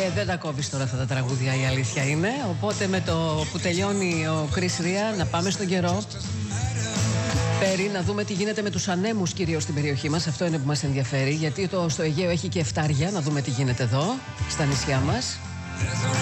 δεν τα κόβεις τώρα αυτά τα τραγούδια, η αλήθεια είναι. Οπότε με το που τελειώνει ο Chris Ria να πάμε στον καιρό. Πέρι, να δούμε τι γίνεται με τους ανέμους κυρίως στην περιοχή μας. Αυτό είναι που μας ενδιαφέρει, γιατί στο Αιγαίο έχει και φτάρια. Να δούμε τι γίνεται εδώ, στα νησιά μας.